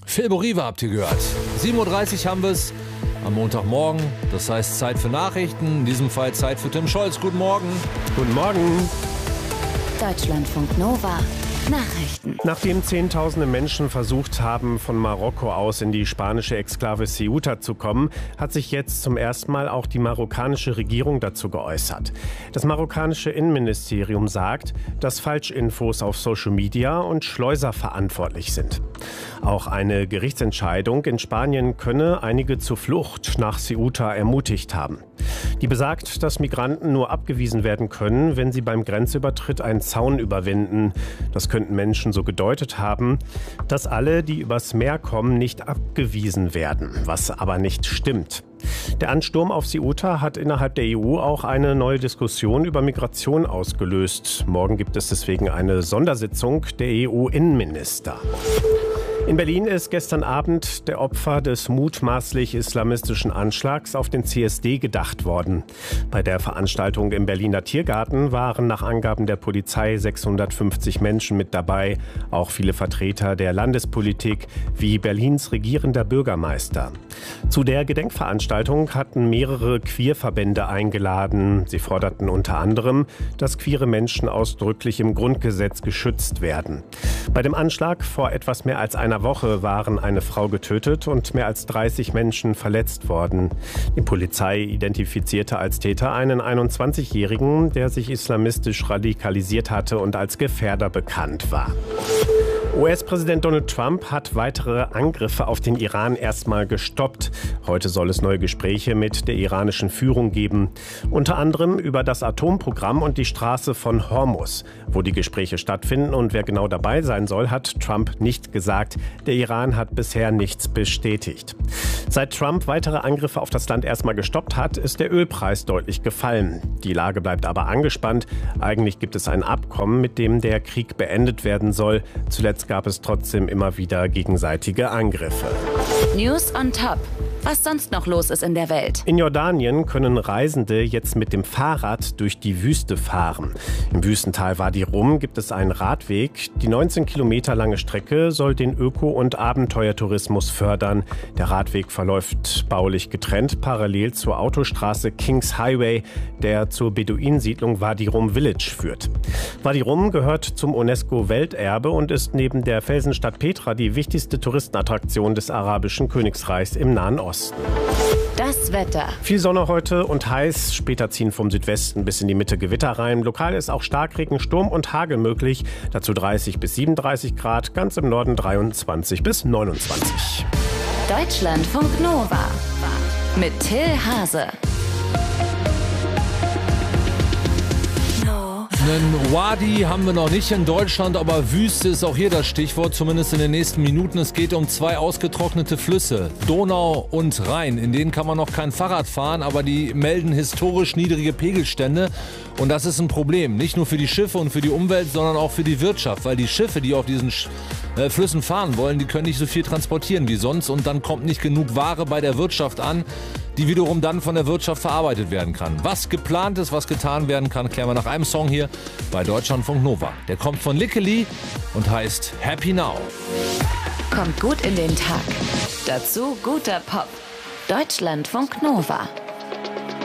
Phil Boriva habt ihr gehört. 7:30 Uhr haben wir es am Montagmorgen. Das heißt Zeit für Nachrichten. In diesem Fall Zeit für Tim Scholz. Guten Morgen. Guten Morgen. Deutschlandfunk Nova. Nachrichten. Nachdem Zehntausende Menschen versucht haben, von Marokko aus in die spanische Exklave Ceuta zu kommen, hat sich jetzt zum ersten Mal auch die marokkanische Regierung dazu geäußert. Das marokkanische Innenministerium sagt, dass Falschinfos auf Social Media und Schleuser verantwortlich sind. Auch eine Gerichtsentscheidung in Spanien könne einige zur Flucht nach Ceuta ermutigt haben. Die besagt, dass Migranten nur abgewiesen werden können, wenn sie beim Grenzübertritt einen Zaun überwinden. Das könnten Menschen so gedeutet haben, dass alle, die übers Meer kommen, nicht abgewiesen werden, was aber nicht stimmt. Der Ansturm auf Ceuta hat innerhalb der EU auch eine neue Diskussion über Migration ausgelöst. Morgen gibt es deswegen eine Sondersitzung der EU-Innenminister. In Berlin ist gestern Abend der Opfer des mutmaßlich islamistischen Anschlags auf den CSD gedacht worden. Bei der Veranstaltung im Berliner Tiergarten waren nach Angaben der Polizei 650 Menschen mit dabei, auch viele Vertreter der Landespolitik wie Berlins regierender Bürgermeister. Zu der Gedenkveranstaltung hatten mehrere Queerverbände eingeladen. Sie forderten unter anderem, dass queere Menschen ausdrücklich im Grundgesetz geschützt werden. Bei dem Anschlag vor etwas mehr als einer Woche waren eine Frau getötet und mehr als 30 Menschen verletzt worden. Die Polizei identifizierte als Täter einen 21-Jährigen, der sich islamistisch radikalisiert hatte und als Gefährder bekannt war. US-Präsident Donald Trump hat weitere Angriffe auf den Iran erstmal gestoppt. Heute soll es neue Gespräche mit der iranischen Führung geben. Unter anderem über das Atomprogramm und die Straße von Hormuz. Wo die Gespräche stattfinden und wer genau dabei sein soll, hat Trump nicht gesagt. Der Iran hat bisher nichts bestätigt. Seit Trump weitere Angriffe auf das Land erstmal gestoppt hat, ist der Ölpreis deutlich gefallen. Die Lage bleibt aber angespannt. Eigentlich gibt es ein Abkommen, mit dem der Krieg beendet werden soll. Zuletzt gab es trotzdem immer wieder gegenseitige Angriffe. News on Top. Was sonst noch los ist in der Welt. In Jordanien können Reisende jetzt mit dem Fahrrad durch die Wüste fahren. Im Wüstental Wadi Rum gibt es einen Radweg. Die 19 Kilometer lange Strecke soll den Öko- und Abenteuertourismus fördern. Der Radweg verläuft baulich getrennt parallel zur Autostraße Kings Highway, der zur Beduinensiedlung Wadi Rum Village führt. Wadi Rum gehört zum UNESCO-Welterbe und ist neben der Felsenstadt Petra die wichtigste Touristenattraktion des arabischen Königsreichs im Nahen Osten. Das Wetter. Viel Sonne heute und heiß. Später ziehen vom Südwesten bis in die Mitte Gewitter rein. Lokal ist auch Starkregen, Sturm und Hagel möglich. Dazu 30 bis 37 Grad. Ganz im Norden 23 bis 29. Deutschlandfunk Nova. Mit Till Hase. Einen Wadi haben wir noch nicht in Deutschland, aber Wüste ist auch hier das Stichwort, zumindest in den nächsten Minuten. Es geht um zwei ausgetrocknete Flüsse, Donau und Rhein. In denen kann man noch kein Fahrrad fahren, aber die melden historisch niedrige Pegelstände. Und das ist ein Problem, nicht nur für die Schiffe und für die Umwelt, sondern auch für die Wirtschaft. Weil die Schiffe, die auf diesen Flüssen fahren wollen, die können nicht so viel transportieren wie sonst. Und dann kommt nicht genug Ware bei der Wirtschaft an, die wiederum dann von der Wirtschaft verarbeitet werden kann. Was geplant ist, was getan werden kann, klären wir nach einem Song hier bei Deutschlandfunk Nova. Der kommt von Lickeli und heißt Happy Now. Kommt gut in den Tag. Dazu guter Pop. Deutschlandfunk Nova.